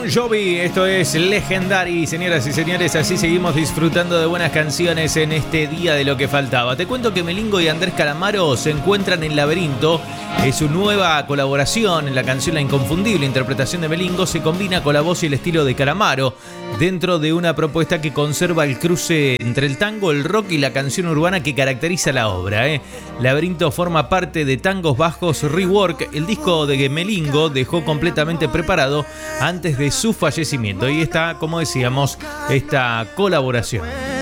Bon Jovi, esto es Legendary, señoras y señores, así seguimos disfrutando de buenas canciones en este día de lo que faltaba. Te cuento que Melingo y Andrés Calamaro se encuentran en Laberinto. Es su nueva colaboración en la canción La Inconfundible interpretación de Melingo se combina con la voz y el estilo de Calamaro dentro de una propuesta que conserva el cruce entre el tango, el rock y la canción urbana que caracteriza la obra. Laberinto forma parte de Tangos Bajos Rework, el disco de Melingo dejó completamente preparado antes de su fallecimiento. Y está, como decíamos, esta colaboración.